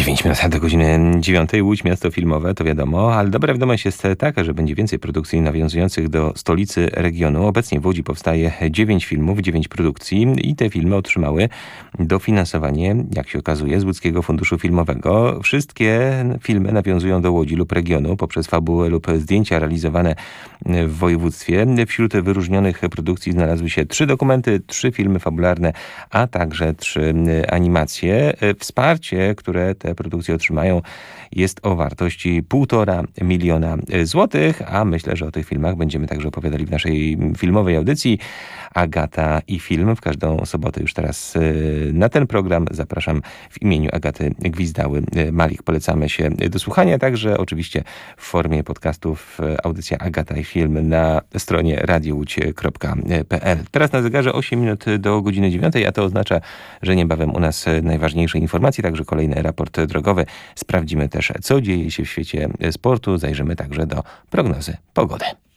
9 minut do godziny 9. Łódź, miasto filmowe, to wiadomo, ale dobra wiadomość jest taka, że będzie więcej produkcji nawiązujących do stolicy regionu. Obecnie w Łodzi powstaje 9 filmów, 9 produkcji i te filmy otrzymały dofinansowanie, jak się okazuje, z Łódzkiego Funduszu Filmowego. Wszystkie filmy nawiązują do Łodzi lub regionu poprzez fabułę lub zdjęcia realizowane w województwie. Wśród wyróżnionych produkcji znalazły się 3 dokumenty, 3 filmy fabularne, a także 3 animacje. Wsparcie, które te produkcje otrzymają, jest o wartości 1,5 miliona złotych, a myślę, że o tych filmach będziemy także opowiadali w naszej filmowej audycji Agata i Film. W każdą sobotę już teraz na ten program zapraszam w imieniu Agaty Gwizdały-Malik. Polecamy się do słuchania, także oczywiście w formie podcastów audycja Agata i Film na stronie radiołódź.pl. Teraz na zegarze 8 minut do godziny 9, a to oznacza, że niebawem u nas najważniejsze informacje, także kolejny raport drogowy. Sprawdzimy też, co dzieje się w świecie sportu. Zajrzymy także do prognozy pogody.